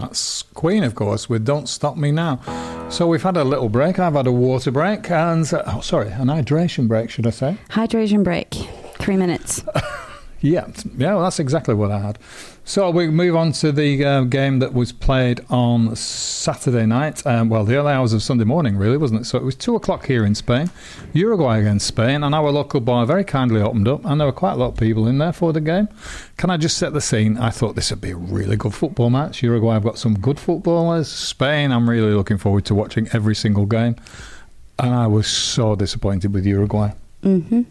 That's Queen, of course, with Don't Stop Me Now. So we've had a little break. I've had a water break and, an hydration break, should I say? Hydration break. 3 minutes. Yeah, well, that's exactly what I had. So we move on to the game that was played on Saturday night. The early hours of Sunday morning, really, wasn't it? So it was 2 o'clock here in Spain. Uruguay against Spain, and our local bar very kindly opened up, and there were quite a lot of people in there for the game. Can I just set the scene? I thought this would be a really good football match. Uruguay have got some good footballers. Spain, I'm really looking forward to watching every single game. And I was so disappointed with Uruguay. Mm-hmm.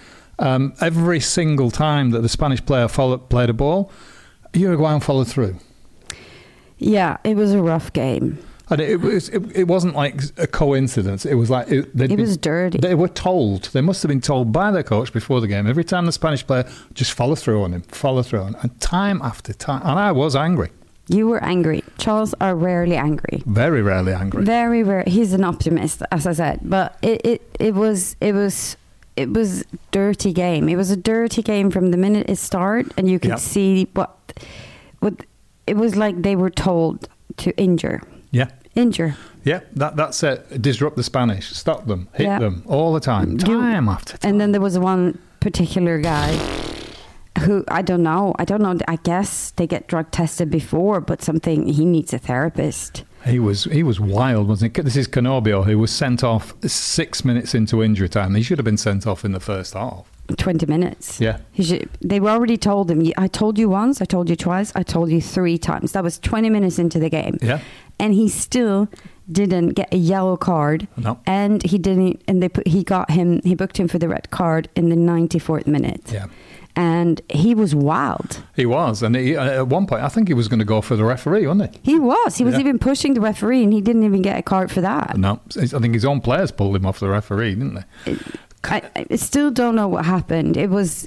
Every single time that the Spanish player played a ball, Uruguayan followed through. Yeah, it was a rough game. And it wasn't like a coincidence. It was like... It was dirty. They were told. They must have been told by their coach before the game. Every time the Spanish player, just follow through on him. And time after time. And I was angry. You were angry. Charles are rarely angry. Very rarely angry. Very rare. He's an optimist, as I said. But it was dirty game. It was a dirty game from the minute it started, and you could see what it was like. They were told to injure. Injure. Yeah, that's it. Disrupt the Spanish. Stop them. Hit them all the time. Time after time. And then there was one particular guy who, I don't know. I guess they get drug tested before, but he needs a therapist. He was wild, wasn't he? This is Canobio, who was sent off 6 minutes into injury time. He should have been sent off in the first half. 20 minutes. Yeah. They were already told him, I told you once, I told you twice, I told you 3 times. That was 20 minutes into the game. Yeah. And he still didn't get a yellow card. No. And he didn't, and he booked him for the red card in the 94th minute. Yeah. And he was wild. He was. And at one point, I think he was going to go for the referee, wasn't he? He was. He was even pushing the referee, and he didn't even get a card for that. No. I think his own players pulled him off the referee, didn't they? I still don't know what happened. It was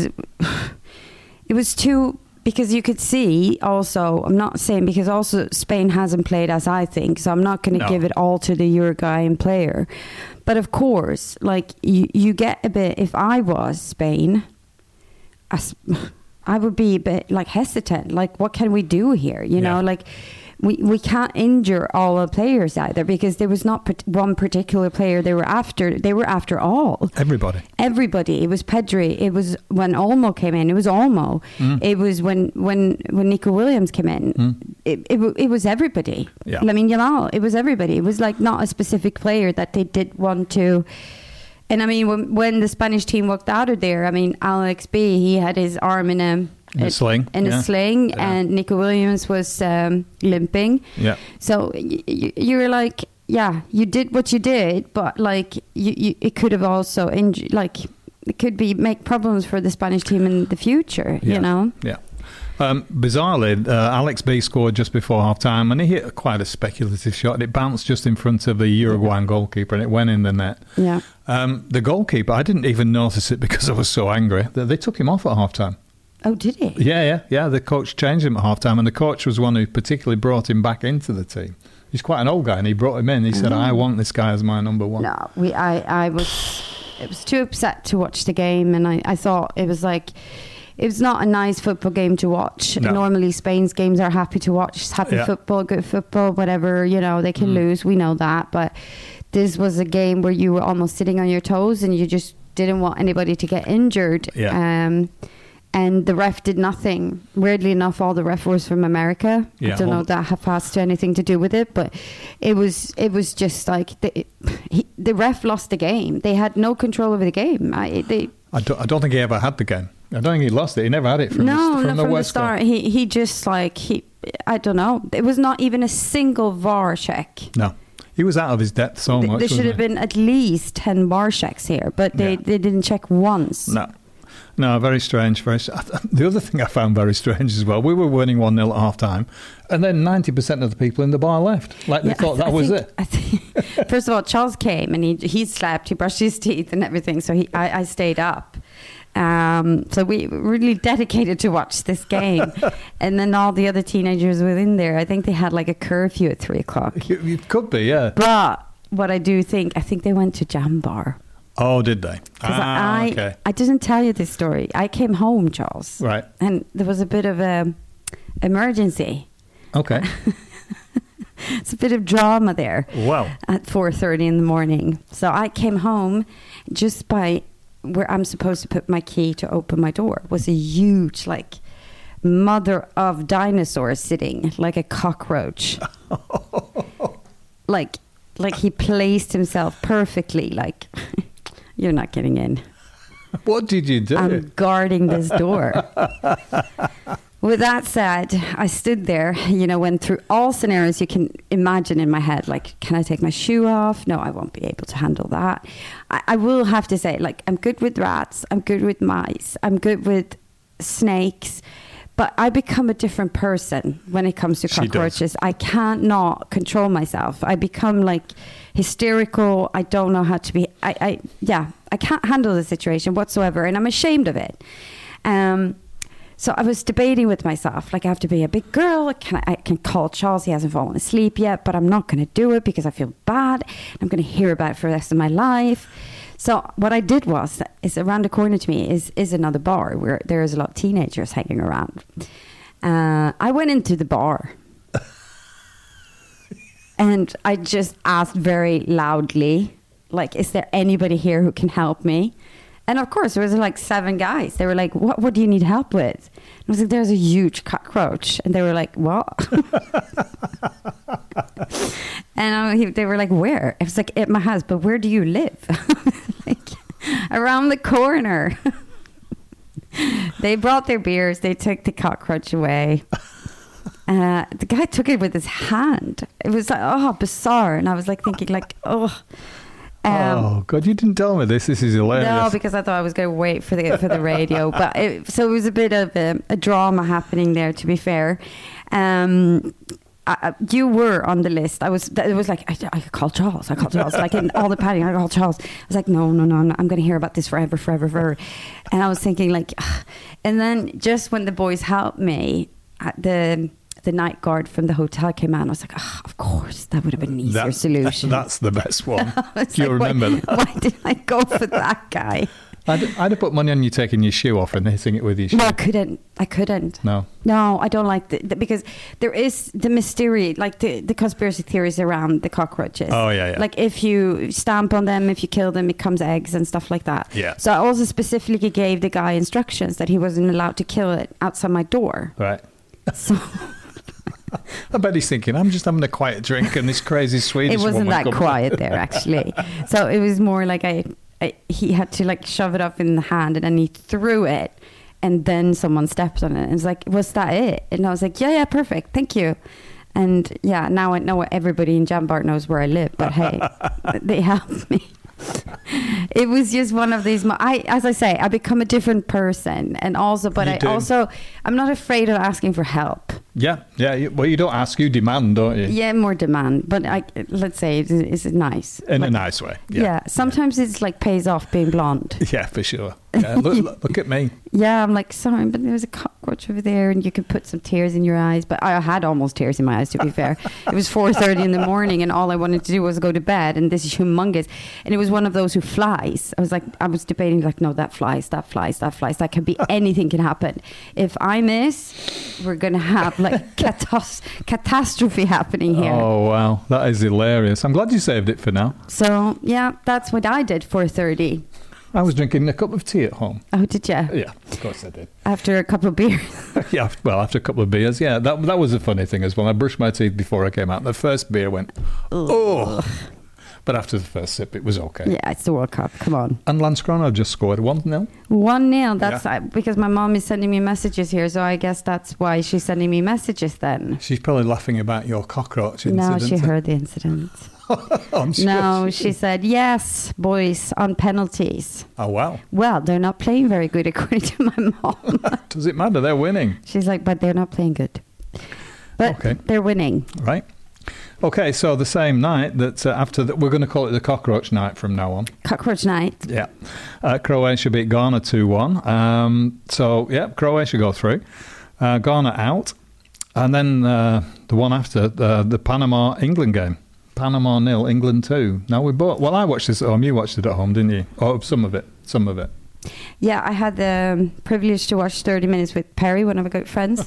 too... Because you could see also, I'm not saying, because also Spain hasn't played as I think, so I'm not going to give it all to the Uruguayan player. But of course, like, you get a bit, if I was Spain, I would be a bit like hesitant. Like, what can we do here? You know, like, we can't injure all the players either, because there was not one particular player they were after. They were after all. Everybody. It was Pedri. It was when Olmo came in. It was Olmo. It was when Nico Williams came in. It was everybody. Yeah. I mean, it was everybody. It was like not a specific player that they did want to. And I mean, when the Spanish team walked out of there, I mean, Alex B, he had his arm in a sling. And Nico Williams was limping. Yeah. So you were like, you did what you did, but like it could have also it could make problems for the Spanish team in the future. You know. Yeah. Bizarrely, Alex B scored just before half-time, and he hit quite a speculative shot. It bounced just in front of the Uruguayan goalkeeper, and it went in the net. Yeah. The goalkeeper, I didn't even notice it because I was so angry. They took him off at half-time. Oh, did he? Yeah. The coach changed him at half-time, and the coach was one who particularly brought him back into the team. He's quite an old guy, and he brought him in. He said, I want this guy as my number one. No, I was too upset to watch the game, and I thought it was like... It was not a nice football game to watch. No. Normally, Spain's games are happy to watch. Happy football, good football, whatever. You know, they can lose. We know that. But this was a game where you were almost sitting on your toes and you just didn't want anybody to get injured. Yeah. And the ref did nothing. Weirdly enough, all the refs was from America. Yeah. I don't know if that has to anything to do with it, but it was just like the ref lost the game. They had no control over the game. I don't think he ever had the game. I don't think he lost it. He never had it from the start. He just I don't know. It was not even a single VAR check. No. He was out of his depth so much. There should have been at least 10 VAR checks here, but they didn't check once. No, very strange. The other thing I found very strange as well, we were winning 1-0 at half-time, and then 90% of the people in the bar left. Like they thought that was it. First of all, Charles came and he slept, he brushed his teeth and everything, so I stayed up. So we were really dedicated to watch this game. And then all the other teenagers were in there. I think they had like a curfew at 3 o'clock. It could be, yeah. But what I think they went to Jam Bar. Oh, did they? Okay. I didn't tell you this story. I came home, Charles. Right. And there was a bit of a emergency. Okay. It's a bit of drama there. Wow. At 4:30 in the morning. So I came home just by where I'm supposed to put my key to open my door was a huge, like, mother of dinosaurs sitting like a cockroach. like he placed himself perfectly. Like, you're not getting in. What did you do? I'm guarding this door. With that said, I stood there, went through all scenarios you can imagine in my head. Like, can I take my shoe off? No, I won't be able to handle that. I will have to say, like, I'm good with rats. I'm good with mice. I'm good with snakes. But I become a different person when it comes to cockroaches. I can't not control myself. I become, like, hysterical. I don't know how to be. I can't handle the situation whatsoever. And I'm ashamed of it. So I was debating with myself, like, I have to be a big girl. I can call Charles. He hasn't fallen asleep yet, but I'm not going to do it because I feel bad. I'm going to hear about it for the rest of my life. So what I did is around the corner to me is another bar where there is a lot of teenagers hanging around. I went into the bar and I just asked very loudly, like, is there anybody here who can help me? And of course, there was like 7 guys. They were like, what do you need help with? And I was like, there's a huge cockroach. And they were like, what? And they were like, where? I was like, at my house. But where do you live? Like, around the corner. They brought their beers. They took the cockroach away. The guy took it with his hand. It was like, bizarre. And I was like thinking like, oh God! You didn't tell me this. This is hilarious. No, because I thought I was going to wait for the radio. But so it was a bit of a drama happening there. To be fair, you were on the list. It was like I called Charles. Like in all the padding. I called Charles. I was like, no. I'm going to hear about this forever. And I was thinking like, and then just when the boys helped me, the night guard from the hotel came out and I was like, of course, that would have been an easier solution. That's the best one. Do you remember that? Why did I go for that guy? I'd have put money on you taking your shoe off and hitting it with your shoe. No, I couldn't. No, I don't like because there is the mystery, like the conspiracy theories around the cockroaches. Oh, yeah. Like if you stamp on them, if you kill them, it comes eggs and stuff like that. Yeah. So I also specifically gave the guy instructions that he wasn't allowed to kill it outside my door. Right. So... I bet he's thinking, I'm just having a quiet drink and this crazy Swedish woman. It wasn't that quiet there, actually. So it was more like he had to like shove it up in the hand and then he threw it and then someone stepped on it and was like, was that it? And I was like, yeah, perfect. Thank you. And yeah, now I know everybody in Jambart knows where I live, but hey, they helped me. It was just one of these. As I say, I become a different person, and also, but I'm not afraid of asking for help. Yeah. Well, you don't ask, you demand, don't you? Yeah, more demand. But let's say it's nice in a nice way. Yeah. Sometimes it's like pays off being blonde. Yeah, for sure. Yeah, look at me. Yeah, I'm like, sorry, but there's a cockroach over there, and you can put some tears in your eyes. But I had almost tears in my eyes, to be fair. It was 4:30 in the morning, and all I wanted to do was go to bed. And this is humongous, and it was one of those who flies. I was debating, like, no, that flies. That can be anything can happen. If I miss, we're gonna have like catastrophe happening here. Oh wow, that is hilarious. I'm glad you saved it for now. So yeah, that's what I did. 4:30. I was drinking a cup of tea at home. Oh, did you? Yeah, of course I did. After a couple of beers? Yeah, well, after a couple of beers, yeah. That was a funny thing as well. I brushed my teeth before I came out. The first beer went, oh. But after the first sip, it was okay. Yeah, it's the World Cup. Come on. And Landskrona just scored 1-0. 1-0. That's because my mom is sending me messages here, so I guess that's why she's sending me messages then. She's probably laughing about your cockroach incident. No, she heard the incident. I'm sure no, she said, yes, boys, on penalties. Oh, wow. Well, they're not playing very good, according to my mom. Does it matter? They're winning. She's like, but they're not playing good. But they're winning. Right. Okay, so the same night that we're going to call it the cockroach night from now on. Cockroach night. Yeah. Croatia beat Ghana 2-1. So, yeah, Croatia go through. Ghana out. And then the one after, the Panama-England game. Panama 0, England 2. Now I watched this at home. You watched it at home, didn't you? Oh, some of it. Yeah, I had the privilege to watch 30 Minutes with Perry, one of my good friends.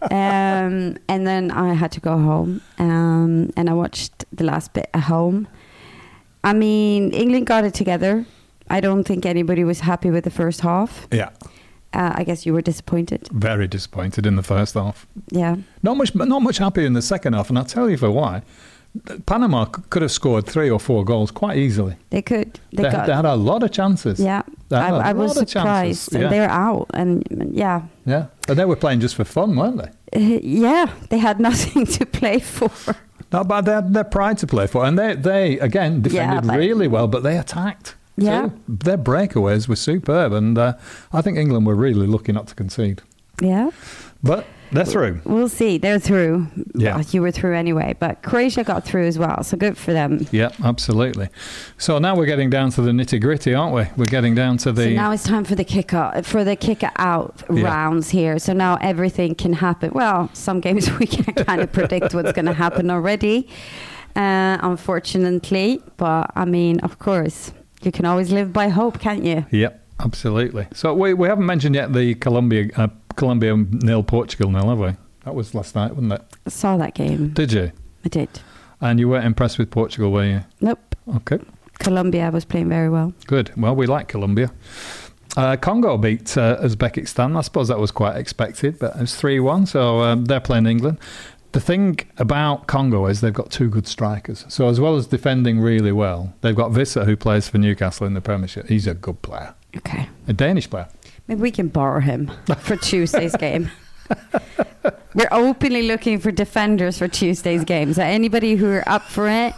And then I had to go home. And I watched the last bit at home. I mean, England got it together. I don't think anybody was happy with the first half. Yeah. I guess you were disappointed. Very disappointed in the first half. Yeah. Not much happier in the second half, and I'll tell you for why. Panama could have scored 3 or 4 goals quite easily. They could. They had a lot of chances. Yeah, I was surprised. Yeah. They're out, and yeah. Yeah, but they were playing just for fun, weren't they? Yeah, they had nothing to play for. No, but they had their pride to play for, and they again defended really well, but they attacked. Yeah, too. Their breakaways were superb, and I think England were really lucky not to concede. Yeah, but they're through. We'll see. They're through. Yeah. Well, you were through anyway, but Croatia got through as well, so good for them. Yeah, absolutely. So now we're getting down to the nitty-gritty, aren't we? We're getting down to the... So now it's time for the kick-out rounds here. So now everything can happen. Well, some games we can kind of predict what's going to happen already, unfortunately. But, I mean, of course, you can always live by hope, can't you? Yep, absolutely. So we haven't mentioned yet the Colombia 0, Portugal 0, have we? That was last night, wasn't it? I saw that game. Did you? I did. And you weren't impressed with Portugal, were you? Nope. Okay. Colombia was playing very well. Good. Well, we like Colombia. Congo beat Uzbekistan. I suppose that was quite expected, but it was 3-1, so they're playing England. The thing about Congo is they've got 2 good strikers. So as well as defending really well, they've got Visser, who plays for Newcastle in the Premiership. He's a good player. Okay. A Danish player. Maybe we can borrow him for Tuesday's game. We're openly looking for defenders for Tuesday's games. Anybody who are up for it,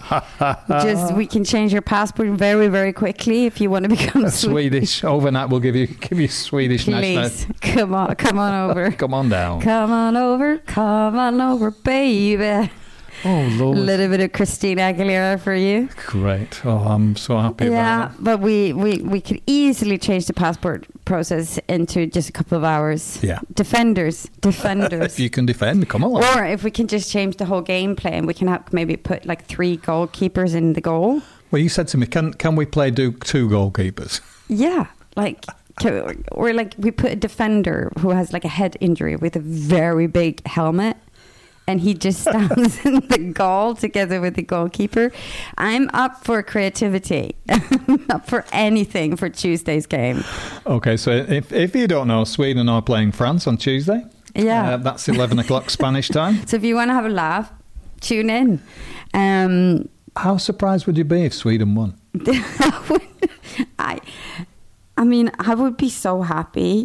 we can change your passport very, very quickly if you want to become Swedish. Overnight, we'll give you Swedish Please, come on over. Come on down. Come on over, baby. Oh, Lord. A little bit of Christina Aguilera for you. Great. Oh, I'm so happy about that. Yeah, but we could easily change the passport process into just a couple of hours. Yeah. Defenders. If you can defend, come along. Or if we can just change the whole gameplay and we can have maybe put like 3 goalkeepers in the goal. Well, you said to me, can we play 2 goalkeepers? Yeah, or like we put a defender who has like a head injury with a very big helmet. And he just stands in the goal together with the goalkeeper. I'm up for creativity. I'm up for anything for Tuesday's game. Okay, so if you don't know, Sweden are playing France on Tuesday. Yeah. That's 11 o'clock Spanish time. So if you want to have a laugh, tune in. How surprised would you be if Sweden won? I mean, I would be so happy.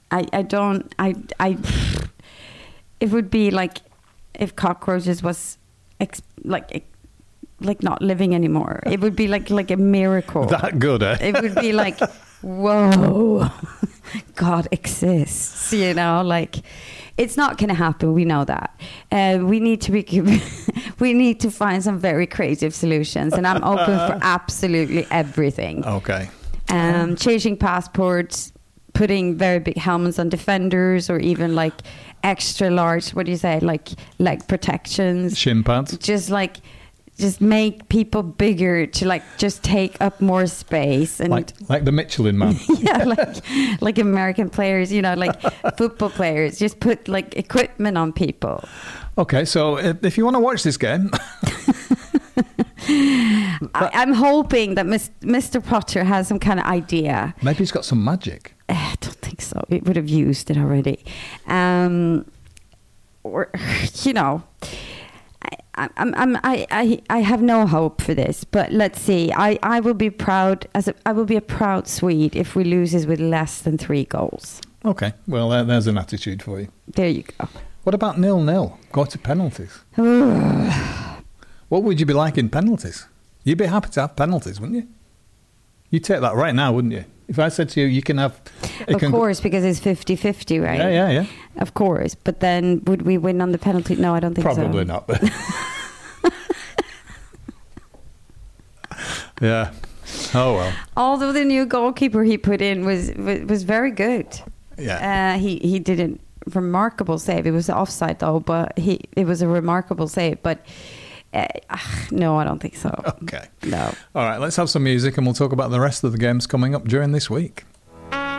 It would be like if cockroaches was like not living anymore. It would be like a miracle. That good, eh? It would be like, whoa, God exists. You know, like it's not going to happen. We know that. We need to find some very creative solutions, and I'm open for absolutely everything. Okay. Changing passports, putting very big helmets on defenders, or even like extra large, what do you say, like leg protections, shin pads, just make people bigger to like just take up more space, and like the Michelin Man. Yeah, like American players, you know, like football players, just put like equipment on people. Okay, so if you want to watch this game, I'm hoping that Mr. Potter has some kind of idea. Maybe he's got some magic. I don't think so. It would have used it already. Or, you know, I have no hope for this. But let's see. I will be proud. I will be a proud Swede if we loses with less than 3 goals. Okay. Well, there's an attitude for you. There you go. What about 0-0? Go to penalties. What would you be like in penalties? You'd be happy to have penalties, wouldn't you? You'd take that right now, wouldn't you? If I said to you, you can have... Of course, because it's 50-50, right? Yeah. Of course. But then would we win on the penalty? No, I don't think Probably so. Probably not. Yeah. Oh, well. Although the new goalkeeper he put in was very good. Yeah. He did a remarkable save. It was offside, though, but it was a remarkable save. But... no, I don't think so. Okay. No. All right, let's have some music and we'll talk about the rest of the games coming up during this week.